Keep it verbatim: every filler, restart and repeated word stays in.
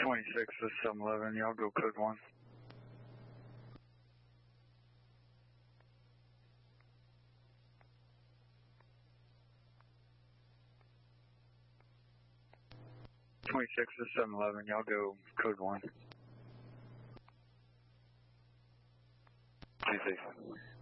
twenty-six to seven eleven, y'all go code one. twenty-six to seven eleven, y'all go code one. Be safe.